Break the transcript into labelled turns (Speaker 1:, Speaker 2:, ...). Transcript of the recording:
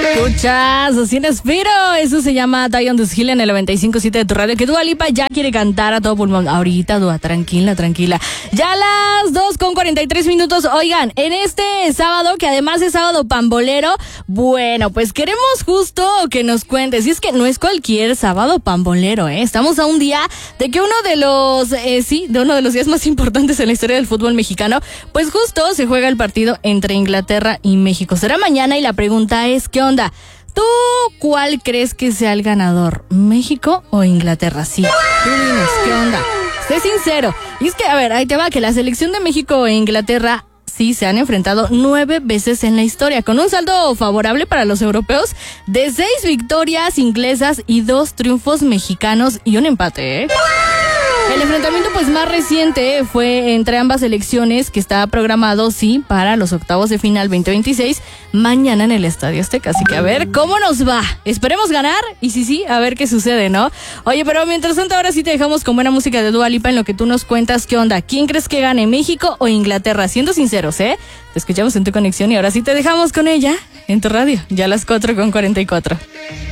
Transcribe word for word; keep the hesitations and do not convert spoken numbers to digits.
Speaker 1: Escuchas, sin espiro. Eso se llama Die on this Hill en el noventa y cinco punto siete de tu radio. Que Dua Lipa ya quiere cantar a todo pulmón. Ahorita, Dua, tranquila, tranquila. Ya las dos con cuarenta y tres minutos. Oigan, en este sábado, que además es sábado pambolero, bueno, pues queremos justo que nos cuentes. Y es que no es cualquier sábado pambolero, ¿eh? Estamos a un día de que uno de los, eh, sí, de uno de los días más importantes en la historia del fútbol mexicano, pues justo se juega el partido entre Inglaterra y México. Será mañana y la pregunta es, ¿qué onda? ¿Tú cuál crees que sea el ganador? ¿México o Inglaterra? Sí, tú dinos, ¿qué onda? Sé sincero. Y es que, a ver, ahí te va, que la selección de México e Inglaterra sí se han enfrentado nueve veces en la historia, con un saldo favorable para los europeos de seis victorias inglesas y dos triunfos mexicanos y un empate, ¿eh? El enfrentamiento pues más reciente fue entre ambas selecciones, que está programado, sí, para los octavos de final veinte veintiséis, mañana en el Estadio Azteca. Así que a ver cómo nos va. Esperemos ganar y sí, sí, a ver qué sucede, ¿no? Oye, pero mientras tanto ahora sí te dejamos con buena música de Dua Lipa en lo que tú nos cuentas. ¿Qué onda? ¿Quién crees que gane, México o Inglaterra? Siendo sinceros, ¿eh? Te escuchamos en tu conexión y ahora sí te dejamos con ella en tu radio. Ya a las cuatro con cuarenta y cuatro.